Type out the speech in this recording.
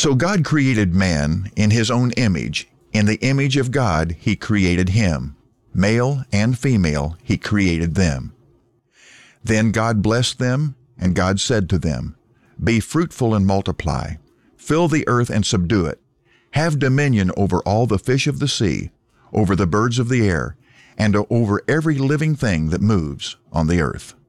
So God created man in his own image. In the image of God he created him. Male and female he created them. Then God blessed them, and God said to them, Be fruitful and multiply. Fill the earth and subdue it. Have dominion over all the fish of the sea, over the birds of the air, and over every living thing that moves on the earth.